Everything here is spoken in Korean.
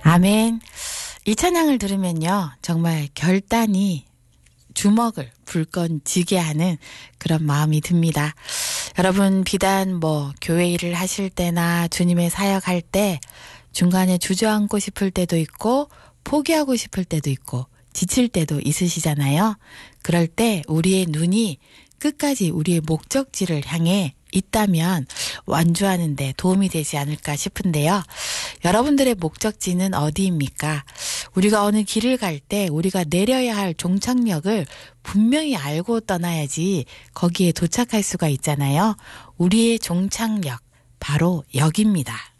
아멘. 이 찬양을 들으면요, 정말 결단이 주먹을 불끈 쥐게 하는 그런 마음이 듭니다. 여러분, 비단 교회 일을 하실 때나 주님의 사역할 때 중간에 주저앉고 싶을 때도 있고 포기하고 싶을 때도 있고 지칠 때도 있으시잖아요. 그럴 때 우리의 눈이 끝까지 우리의 목적지를 향해 있다면 완주하는 데 도움이 되지 않을까 싶은데요. 여러분들의 목적지는 어디입니까? 우리가 어느 길을 갈 때 우리가 내려야 할 종착역을 분명히 알고 떠나야지 거기에 도착할 수가 있잖아요. 우리의 종착역, 바로 여기입니다.